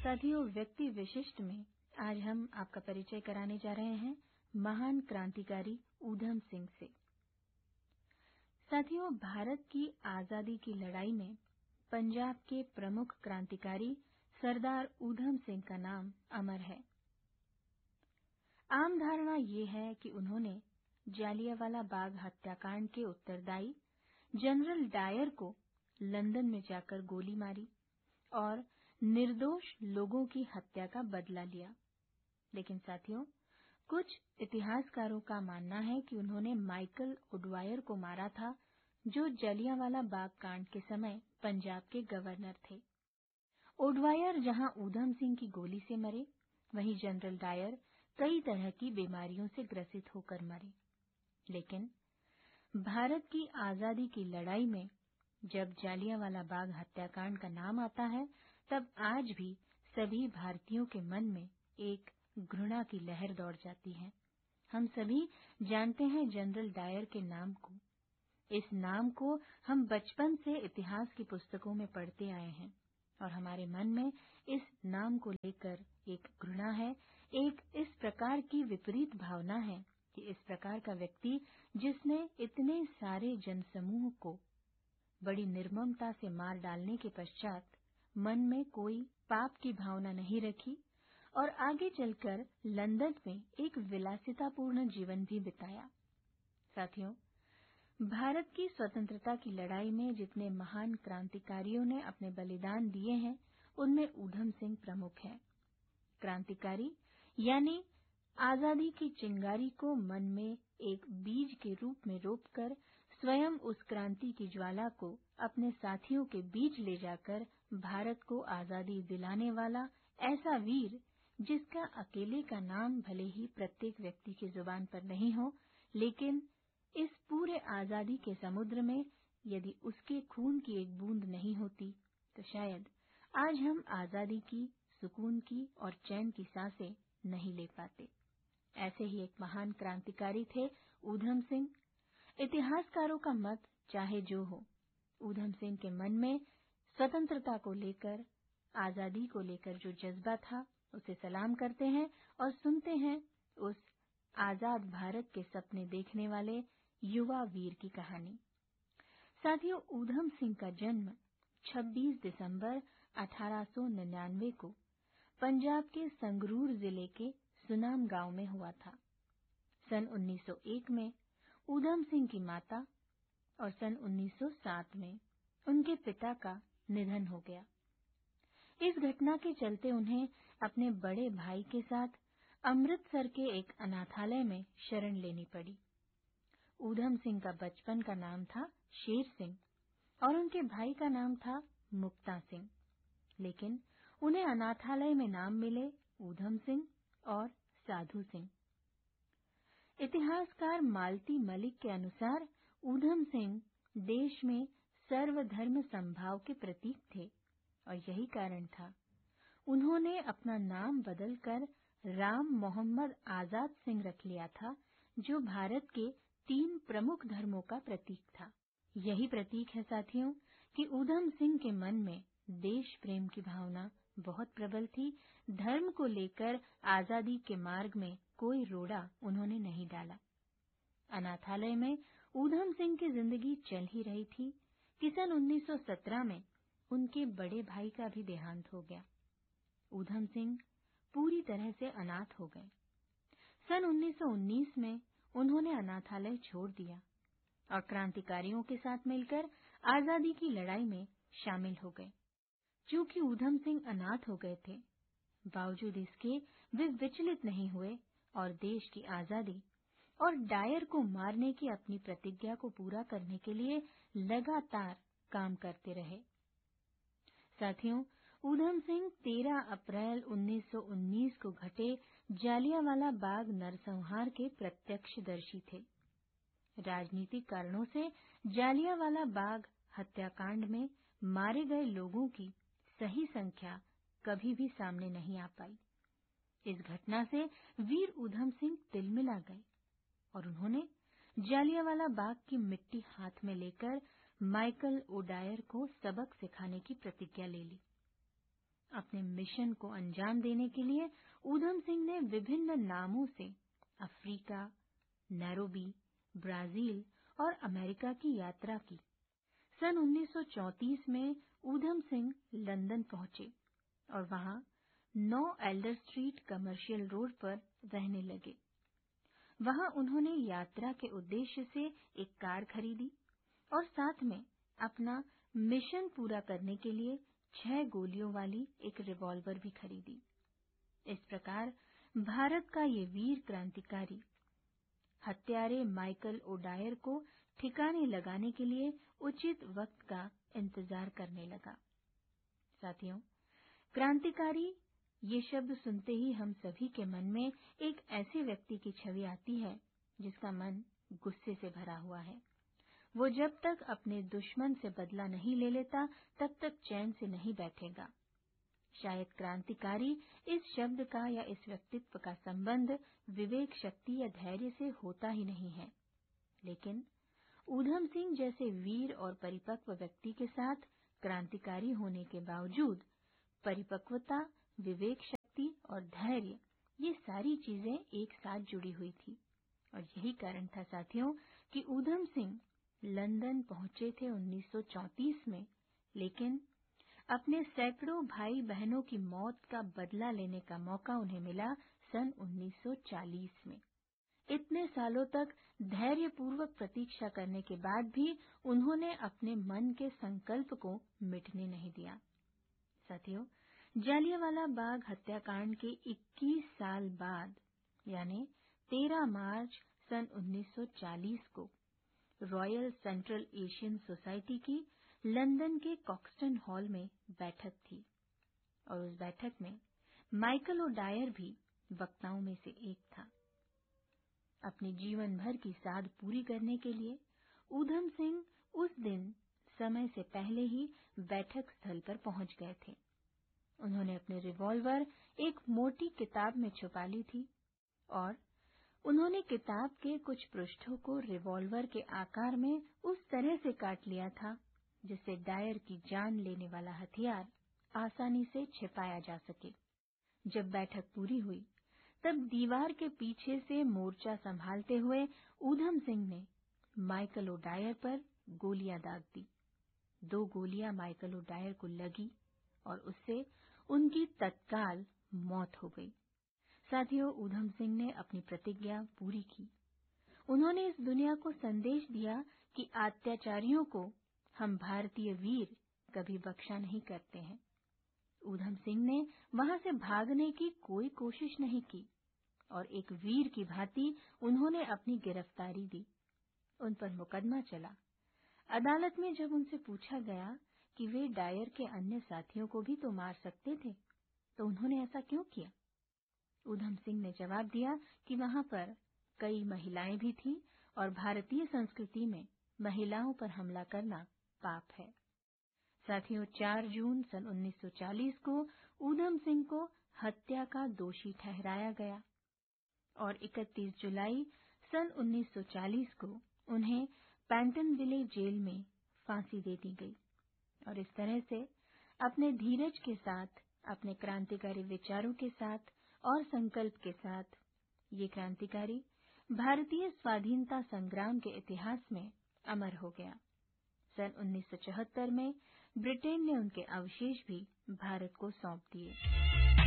साथियों, व्यक्ति विशिष्ट में आज हम आपका परिचय कराने जा रहे हैं महान क्रांतिकारी ऊधम सिंह से। साथियों, भारत की आजादी की लड़ाई में पंजाब के प्रमुख क्रांतिकारी सरदार ऊधम सिंह का नाम अमर है। आम धारणा ये है कि उन्होंने जालियांवाला बाग हत्याकांड के उत्तरदायी जनरल डायर को लंदन में जाकर गोली मारी और निर्दोष लोगों की हत्या का बदला लिया। लेकिन साथियों, कुछ इतिहासकारों का मानना है कि उन्होंने माइकल ओडवायर को मारा था, जो जालियांवाला बाग कांड के समय पंजाब के गवर्नर थे। ओडवायर जहां ऊधम सिंह की गोली से मरे, वहीं जनरल डायर कई तरह की बीमारियों से ग्रसित होकर मरे। लेकिन भारत की आजादी की लड़ाई में जब जालियांवाला बाग हत्याकांड का नाम आता है, तब आज भी सभी भारतीयों के मन में एक घृणा की लहर दौड़ जाती है। हम सभी जानते हैं जनरल डायर के नाम को। इस नाम को हम बचपन से इतिहास की पुस्तकों में पढ़ते आए हैं और हमारे मन में इस नाम को लेकर एक घृणा है, एक इस प्रकार की विपरीत भावना है कि इस प्रकार का व्यक्ति जिसने इतने सारे जनसमूह को बड़ी निर्ममता से मार डालने के पश्चात मन में कोई पाप की भावना नहीं रखी और आगे चलकर लंदन में एक विलासितापूर्ण जीवन भी बिताया। साथियों, भारत की स्वतंत्रता की लड़ाई में जितने महान क्रांतिकारियों ने अपने बलिदान दिए हैं, उनमें ऊधम सिंह प्रमुख हैं। क्रांतिकारी यानी आजादी की चिंगारी को मन में एक बीज के रूप में रोपकर स्वयं उस क्रांति की ज्वाला को अपने साथियों के बीच ले जाकर भारत को आजादी दिलाने वाला ऐसा वीर, जिसका अकेले का नाम भले ही प्रत्येक व्यक्ति की जुबान पर नहीं हो, लेकिन इस पूरे आजादी के समुद्र में यदि उसके खून की एक बूंद नहीं होती, तो शायद आज हम आजादी की, सुकून की और चैन की सांसें नहीं ले पाते। ऐसे ही एक महान क्रांतिकारी थे ऊधम सिंह। इतिहासकारों का मत चाहे जो हो, ऊधम सिंह के मन में स्वतंत्रता को लेकर, आजादी को लेकर जो जज्बा था, उसे सलाम करते हैं और सुनते हैं उस आजाद भारत के सपने देखने वाले युवा वीर की कहानी। साथियों, ऊधम सिंह का जन्म 26 दिसंबर 1899 को पंजाब के संगरूर जिले के सुनाम गांव में हुआ था। सन 1901 में ऊधम सिंह की माता और सन 1907 में उनके पिता का निधन हो गया। इस घटना के चलते उन्हें अपने बड़े भाई के साथ अमृतसर के एक अनाथालय में शरण लेनी पड़ी। ऊधम सिंह का बचपन का नाम था शेर सिंह और उनके भाई का नाम था मुक्ता सिंह, लेकिन उन्हें अनाथालय में नाम मिले ऊधम सिंह और साधु सिंह। इतिहासकार मालती मलिक के अनुसार ऊधम सिंह देश में सर्वधर्म संभाव के प्रतीक थे और यही कारण था उन्होंने अपना नाम बदलकर राम मोहम्मद आजाद सिंह रख लिया था, जो भारत के 3 प्रमुख धर्मों का प्रतीक था। यही प्रतीक है साथियों कि ऊधम सिंह के मन में देश प्रेम की भावना बहुत प्रबल थी। धर्म को लेकर आजादी के मार्ग में कोई रोड़ा उन्होंने नहीं डाला। अनाथालय में ऊधम सिंह की जिंदगी चल ही रही थी कि सन 1917 में उनके बड़े भाई का भी देहांत हो गया। ऊधम सिंह पूरी तरह से अनाथ हो गए। सन 1919 में उन्होंने अनाथालय छोड़ दिया और क्रांतिकारियों के साथ मिलकर आजादी की लड़ाई में शामिल हो गए। चूंकि ऊधम सिंह अनाथ हो गए थे, बावजूद इसके वे विचलित नहीं हुए और देश की आजादी और डायर को मारने की अपनी प्रतिज्ञा को पूरा करने के लिए लगातार काम करते रहे। साथियों, ऊधम सिंह 13 अप्रैल 1919 को घटे जालियांवाला बाग नरसंहार के प्रत्यक्षदर्शी थे। राजनीतिक कारणों से जालियांवाला बाग हत्याकांड में मारे गए लोगों की सही संख्या कभी भी सामने नहीं आ पाई। इस घटना से वीर ऊधम सिंह तिलमिला गए और उन्होंने जालियांवाला बाग की मिट्टी हाथ में लेकर माइकल ओडायर को सबक सिखाने की प्रतिज्ञा ले ली। अपने मिशन को अंजाम देने के लिए ऊधम सिंह ने विभिन्न नामों से अफ्रीका, नैरोबी, ब्राजील और अमेरिका की यात्रा की। सन 1934 में ऊधम सिंह लंदन पहुंचे और वहां 9 एल्डर स्ट्रीट कमर्शियल रोड पर रहने लगे। वहां उन्होंने यात्रा के उद्देश्य से एक कार खरीदी और साथ में अपना मिशन पूरा करने के लिए 6 गोलियों वाली एक रिवॉल्वर भी खरीदी। इस प्रकार भारत का ये वीर क्रांतिकारी हत्यारे माइकल ओडायर को ठिकाने लगाने के लिए उचित वक्त का इंतजार करने लगा। साथियों, क्रांतिकारी ये शब्द सुनते ही हम सभी के मन में एक ऐसे व्यक्ति की छवि आती है जिसका मन गुस्से से भरा हुआ है। वो जब तक अपने दुश्मन से बदला नहीं ले लेता तब तक चैन से नहीं बैठेगा। शायद क्रांतिकारी इस शब्द का या इस व्यक्तित्व का संबंध विवेक शक्ति या धैर्य से होता ही नहीं है, लेकिन ऊधम सिंह जैसे वीर और परिपक्व व्यक्ति के साथ क्रांतिकारी होने के बावजूद परिपक्वता, विवेक शक्ति और धैर्य ये सारी चीजें एक साथ जुड़ी हुई थी। और यही कारण था साथियों कि ऊधम सिंह लंदन पहुंचे थे 1934 में, लेकिन अपने सैकड़ों भाई बहनों की मौत का बदला लेने का मौका उन्हें मिला सन 1940 में। इतने सालों तक धैर्यपूर्वक प्रतीक्षा करने के बाद भी उन्होंने अपने मन के संकल्प को मिटने नहीं दिया। साथियों, जालियांवाला बाग हत्याकांड के 21 साल बाद यानी 13 मार्च सन 1940 को रॉयल सेंट्रल एशियन सोसाइटी की लंदन के कॉक्सटन हॉल में बैठक थी और उस बैठक में माइकल ओडायर भी वक्ताओं में से एक था। अपनी जीवन भर की साध पूरी करने के लिए ऊधम सिंह उस दिन समय से पहले ही बैठक स्थल पर पहुंच गए थे। उन्होंने अपने रिवॉल्वर एक मोटी किताब में छुपा ली थी और उन्होंने किताब के कुछ पृष्ठों को रिवॉल्वर के आकार में उस तरह से काट लिया था जिससे डायर की जान लेने वाला हथियार आसानी से छिपाया जा सके। जब बैठक पूरी हुई तब दीवार के पीछे से मोर्चा संभालते हुए ऊधम सिंह ने माइकल ओडायर पर गोलियां दाग दी। 2 गोलियां माइकल ओडायर को लगी और उससे उनकी तत्काल मौत हो गई। साथियों, ऊधम सिंह ने अपनी प्रतिज्ञा पूरी की। उन्होंने इस दुनिया को संदेश दिया कि अत्याचारियों को हम भारतीय वीर कभी बख्शा नहीं करते हैं। ऊधम सिंह ने वहां से भागने की कोई कोशिश नहीं की और एक वीर की भांति उन्होंने अपनी गिरफ्तारी दी। उन पर मुकदमा चला। अदालत में जब उनसे पूछा गया कि वे डायर के अन्य साथियों को भी तो मार सकते थे, तो उन्होंने ऐसा क्यों किया? ऊधम सिंह ने जवाब दिया कि वहां पर कई महिलाएं भी थीं और भारतीय संस्कृति में महिलाओं पर हमला करना पाप है। साथियों, 4 जून सन 1940 को ऊधम सिंह को हत्या का दोषी ठहराया गया और 31 जुलाई सन 1940 को उन्हें पैंटनविले जेल में फांसी दे दी गई। और इस तरह से अपने धीरज के साथ, अपने क्रांतिकारी विचारों के साथ और संकल्प के साथ ये क्रांतिकारी भारतीय स्वाधीनता संग्राम के इतिहास में अमर हो गया। सन 1974 में ब्रिटेन ने उनके अवशेष भी भारत को सौंप दिए।